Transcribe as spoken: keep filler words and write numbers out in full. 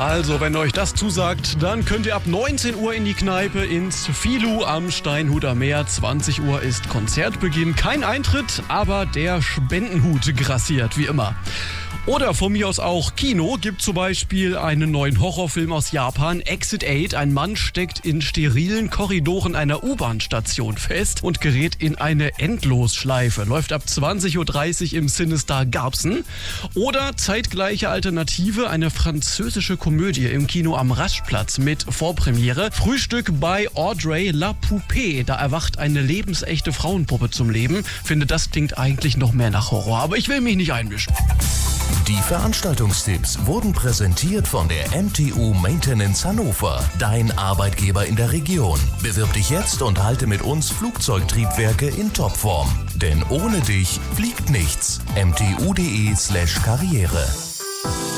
Also, wenn euch das zusagt, dann könnt ihr ab neunzehn Uhr in die Kneipe ins Filou am Steinhuder Meer. zwanzig Uhr ist Konzertbeginn. Kein Eintritt, aber der Spendenhut grassiert, wie immer. Oder von mir aus auch Kino. Gibt zum Beispiel einen neuen Horrorfilm aus Japan, Exit acht. Ein Mann steckt in sterilen Korridoren einer U-Bahn-Station fest und gerät in eine Endlosschleife. Läuft ab zwanzig Uhr dreißig im Cinestar Garbsen. Oder zeitgleiche Alternative, eine französische Komödie im Kino am Raschplatz mit Vorpremiere. Frühstück bei Audrey La Poupée. Da erwacht eine lebensechte Frauenpuppe zum Leben. Finde, das klingt eigentlich noch mehr nach Horror, aber ich will mich nicht einmischen. Die Veranstaltungstipps wurden präsentiert von der M T U Maintenance Hannover, dein Arbeitgeber in der Region. Bewirb dich jetzt und halte mit uns Flugzeugtriebwerke in Topform. Denn ohne dich fliegt nichts. m t u punkt d e slash karriere